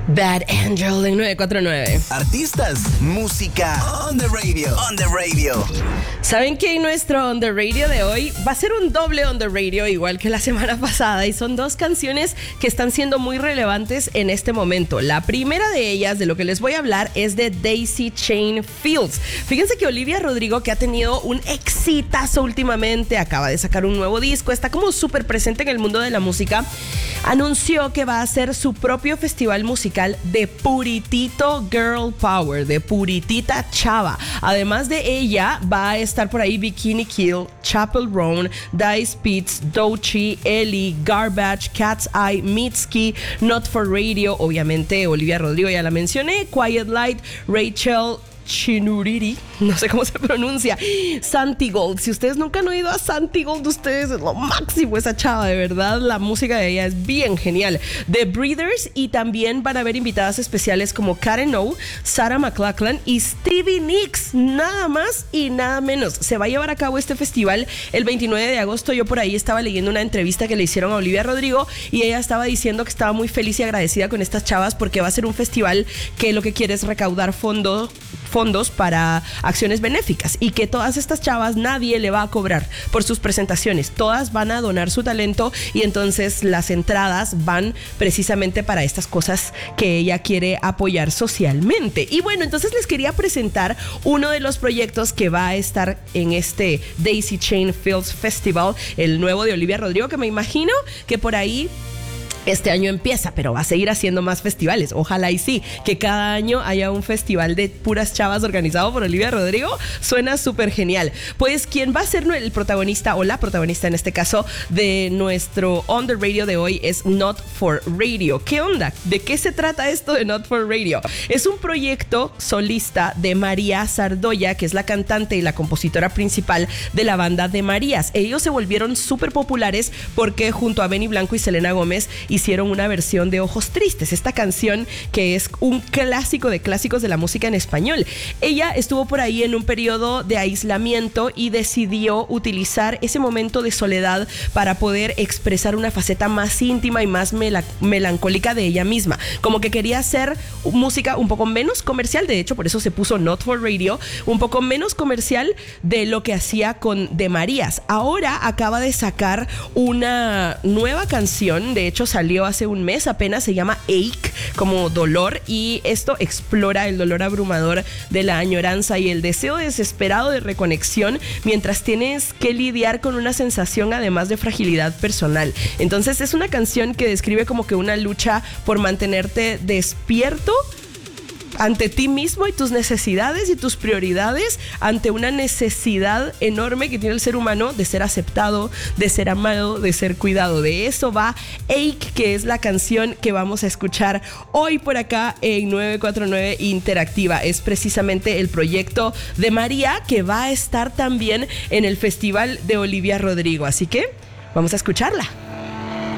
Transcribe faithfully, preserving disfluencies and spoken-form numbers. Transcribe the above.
Bad Angel en nueve cuatro nueve. Artistas, música, on the radio, on the radio. ¿Saben que en nuestro On The Radio de hoy va a ser un doble On The Radio igual que la semana pasada? Y son dos canciones que están siendo muy relevantes en este momento. La primera de ellas, de lo que les voy a hablar, es de Daisy Chain Fields. Fíjense que Olivia Rodrigo, que ha tenido un exitazo últimamente, acaba de sacar un nuevo disco, está como súper presente en el mundo de la música, anunció que va a hacer su propio festival musical de puritito girl power, de puritita chava. Además de ella, va a estar por ahí Bikini Kill, Chappell Roan, Dice Pitts, Doechii, Ellie, Garbage, Cat's Eye, Mitski, Not For Radio, obviamente Olivia Rodrigo ya la mencioné, Quiet Light, Rachel Chinuriri, no sé cómo se pronuncia, Santigold. Si ustedes nunca han oído a Santigold, ustedes es lo máximo esa chava, de verdad, la música de ella es bien genial. The Breeders, y también van a haber invitadas especiales como Karen O, Sarah McLachlan y Stevie Nicks, nada más y nada menos. Se va a llevar a cabo este festival el veintinueve de agosto. Yo por ahí estaba leyendo una entrevista que le hicieron a Olivia Rodrigo y ella estaba diciendo que estaba muy feliz y agradecida con estas chavas porque va a ser un festival que lo que quiere es recaudar fondos fondos para acciones benéficas y que todas estas chavas nadie le va a cobrar por sus presentaciones, todas van a donar su talento y entonces las entradas van precisamente para estas cosas que ella quiere apoyar socialmente. Y bueno, entonces les quería presentar uno de los proyectos que va a estar en este Daisy Chain Fields Festival, el nuevo de Olivia Rodrigo, que me imagino que por ahí este año empieza, pero va a seguir haciendo más festivales. Ojalá y sí, que cada año haya un festival de puras chavas organizado por Olivia Rodrigo. Suena súper genial. Pues quien va a ser el protagonista, o la protagonista en este caso, de nuestro On The Radio de hoy es Not For Radio. ¿Qué onda? ¿De qué se trata esto de Not For Radio? Es un proyecto solista de María Sardoya, que es la cantante y la compositora principal de la banda de Marías. Ellos se volvieron súper populares porque junto a Benny Blanco y Selena Gómez hicieron una versión de Ojos Tristes, esta canción que es un clásico de clásicos de la música en español. Ella estuvo por ahí en un periodo de aislamiento y decidió utilizar ese momento de soledad para poder expresar una faceta más íntima y más mela- melancólica de ella misma. Como que quería hacer música un poco menos comercial, de hecho por eso se puso Not For Radio, un poco menos comercial de lo que hacía con De Marías. Ahora acaba de sacar una nueva canción, de hecho salió hace un mes apenas, se llama Ache, como dolor, y esto explora el dolor abrumador de la añoranza y el deseo desesperado de reconexión mientras tienes que lidiar con una sensación además de fragilidad personal. Entonces es una canción que describe como que una lucha por mantenerte despierto ante ti mismo y tus necesidades y tus prioridades, ante una necesidad enorme que tiene el ser humano de ser aceptado, de ser amado, de ser cuidado. De eso va Ache, que es la canción que vamos a escuchar hoy por acá en nueve cuatro nueve Interactiva. Es precisamente el proyecto de María, que va a estar también en el Festival de Olivia Rodrigo. Así que vamos a escucharla.